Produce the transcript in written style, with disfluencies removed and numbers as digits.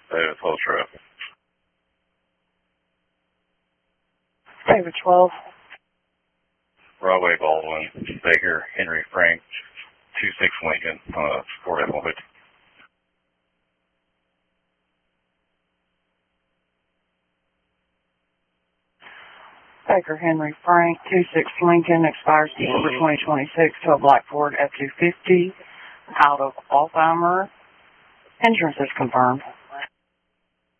Total trip. David 12. Broadway, Baldwin, Baker, Henry, Frank, 26 Lincoln, Fort Evelyn. Baker, Henry, Frank, 26 Lincoln, expires December 2026 to a black Ford F-250, out of Alzheimer. Insurance is confirmed.